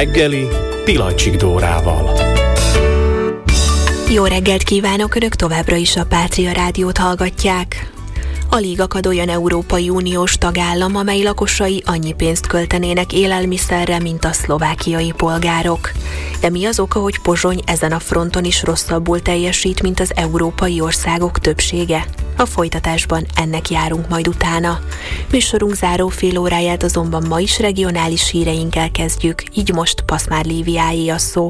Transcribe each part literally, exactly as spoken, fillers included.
reggeli Pilacsik Dórával. Jó reggelt kívánok, Önök továbbra is a Pátria Rádiót hallgatják. Alig akad olyan Európai Uniós tagállam, amely lakosai annyi pénzt költenének élelmiszerre, mint a szlovákiai polgárok. De mi az oka, hogy Pozsony ezen a fronton is rosszabbul teljesít, mint az európai országok többsége? A folytatásban ennek járunk majd utána. Műsorunk záró fél óráját azonban ma is regionális híreinkkel kezdjük, így most Paszmár Líviáé a szó.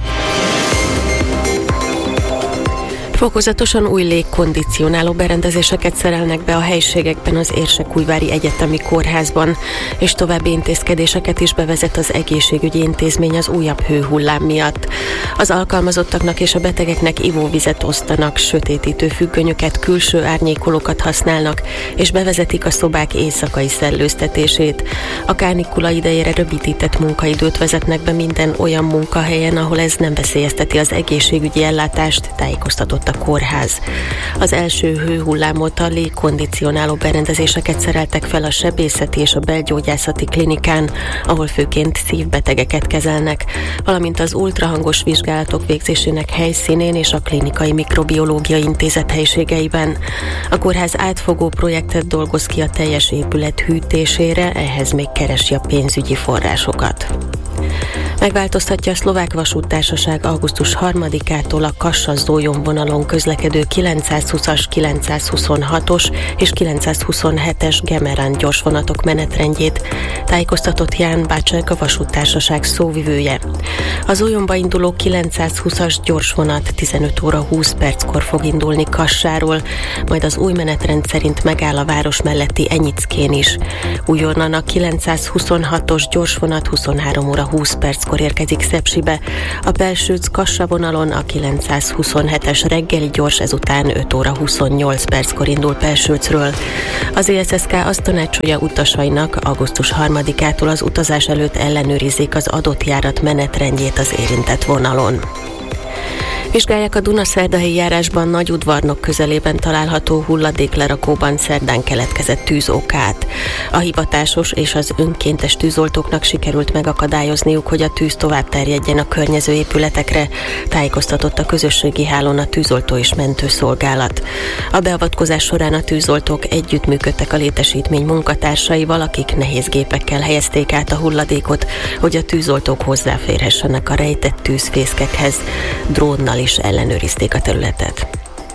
Fokozatosan új légkondicionáló berendezéseket szerelnek be a helységekben az Érsekújvári Egyetemi Kórházban, és további intézkedéseket is bevezet az egészségügyi intézmény az újabb hőhullám miatt. Az alkalmazottaknak és a betegeknek ivóvizet osztanak, sötétítő függönyöket, külső árnyékolókat használnak, és bevezetik a szobák éjszakai szellőztetését. A kánikula idejére rövidített munkaidőt vezetnek be minden olyan munkahelyen, ahol ez nem veszélyezteti az egészségügyi ellátást, tájékoztatott a kórház. Az első hőhullám óta légkondicionáló berendezéseket szereltek fel a sebészeti és a belgyógyászati klinikán, ahol főként szívbetegeket kezelnek, valamint az ultrahangos vizsgálatok végzésének helyszínén és a Klinikai Mikrobiológiai Intézet helységeiben. A kórház átfogó projektet dolgoz ki a teljes épület hűtésére, ehhez még keresi a pénzügyi forrásokat. Megváltoztatja a Szlovák Vasúttársaság augusztus harmadikától a Kassa-Zólyom vonalon közlekedő kilencszázhúszas, kilencszázhuszonhatos és kilencszázhuszonhetes Gemeran gyorsvonatok menetrendjét, tájékoztatott Ján Bácsek, a Vasúttársaság szóvivője. A Zólyomba induló kilencszázhúszas gyorsvonat tizenöt óra húsz perckor fog indulni Kassáról, majd az új menetrend szerint megáll a város melletti Enyickén is. Újonnan a kilencszázhuszonhatos gyorsvonat huszonhárom óra húsz perckor érkezik Szepsibe, a Pelsőc-Kassa vonalon a kilencszázhuszonhetes reggeli gyors ezután öt óra huszonnyolc perckor indul Pelsőcről. Az é es es ká azt tanácsolja utasainak, augusztus harmadikától az utazás előtt ellenőrizzék az adott járat menetrendjét az érintett vonalon. Vizsgálják a Dunaszerdahelyi járásban Nagyudvarnok közelében található hulladéklerakóban szerdán keletkezett tűz okát. A hivatásos és az önkéntes tűzoltóknak sikerült megakadályozniuk, hogy a tűz tovább terjedjen a környező épületekre, tájékoztatott a közösségi hálón a tűzoltó és mentőszolgálat. A beavatkozás során a tűzoltók együttműködtek a létesítmény munkatársaival, akik nehéz gépekkel helyezték át a hulladékot, hogy a tűzoltók hozzáférhessenek a rejtett tűzfészkekhez. Drónnal is ellenőrizték a területet.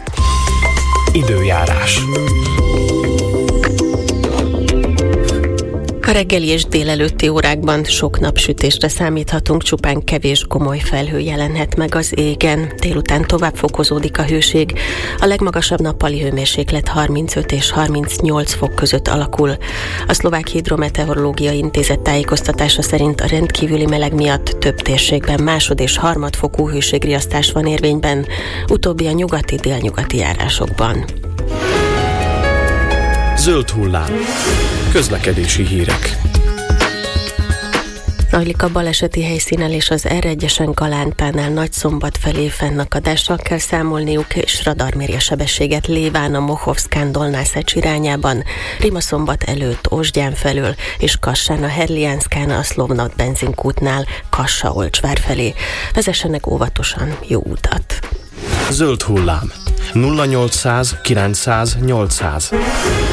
Időjárás. A reggeli és délelőtti órákban sok napsütésre számíthatunk, csupán kevés komoly felhő jelenhet meg az égen. Délután tovább fokozódik a hőség. A legmagasabb nappali hőmérséklet harmincöt és harmincnyolc fok között alakul. A Szlovák Hidrometeorológiai Intézet tájékoztatása szerint a rendkívüli meleg miatt több térségben másod- és harmadfokú hőségriasztás van érvényben, utóbbi a nyugati-délnyugati járásokban. Zöld hullám. Közlekedési hírek. Zajlik a baleseti helyszínelés az er egyesen Galántánál Nagyszombat felé, fennakadással kell számolniuk, és radar méri a sebességet Léván a Mohovszkán-Dolná-Szecs irányában, Rimaszombat előtt Osgyán felől, és Kassán a Herliánszkán a Szlovnad benzinkútnál Kassa-Olcsvár felé. Vezessenek óvatosan, jó utat! Zöld hullám. nulla nyolcszáz kilencszáz nyolcszáz.